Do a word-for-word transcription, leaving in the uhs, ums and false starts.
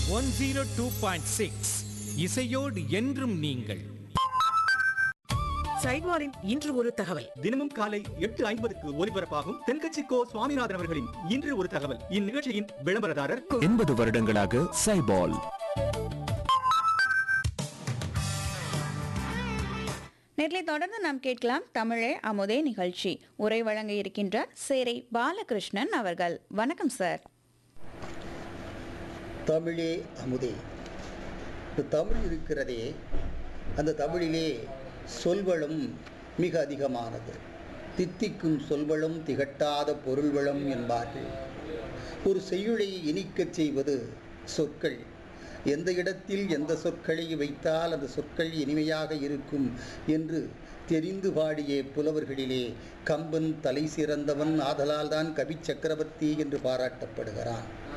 One zero two point six இசையோடு என்றும் நீங்கள். சைட்வாரின் இன்று ஒரு தகவல். தினமும் காலை எட்டு ஐம்பதுக்கு ஒலிபரப்பாகும் தென்கட்சி கோ சுவாமிநாதன் அவர்களின் இன்று ஒரு தகவல். இந்நிகழ்ச்சியின் விளம்பரதாரர் எண்பது வருடங்களாக சைபால். நேர்களை தொடர்ந்து நாம் கேட்கலாம் தமிழே அமுதே நிகழ்ச்சி. உரை வழங்க இருக்கின்றார் சேரை பாலகிருஷ்ணன் அவர்கள். வணக்கம் சார். தமிழே அமுதே. தமிழ் இருக்கிறதே, அந்த தமிழிலே சொல்வளம் மிக அதிகமானது. தித்திக்கும் சொல்வளம் திகட்டாத பொருள்வளம் என்பார்கள். ஒரு செய்யுளை இனிக்கச் செய்வது சொற்கள். எந்த இடத்தில் எந்த சொற்களை வைத்தால் அந்த சொற்கள் இனிமையாக இருக்கும் என்று தெரிந்து பாடிய புலவர்களிலே கம்பன் தலை சிறந்தவன், ஆதலால் தான் கவி சக்கரவர்த்தி என்று பாராட்டப்படுகிறான்.